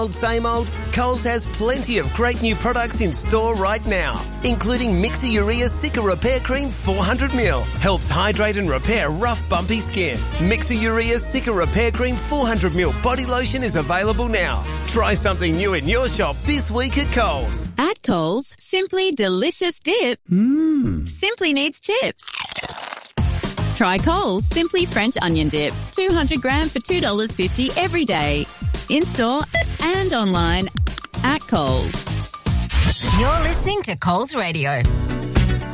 Same old? Coles has plenty of great new products in store right now, including Mixer Urea Cica Repair Cream 400ml. Helps hydrate and repair rough, bumpy skin. Mixer Urea Cica Repair Cream 400ml body lotion is available now. Try something new in your shop this week at Coles. At Coles, simply delicious dip simply needs chips. Try Coles Simply French Onion Dip, 200 gram for $2.50 every day. In-store and online at Coles. You're listening to Coles Radio.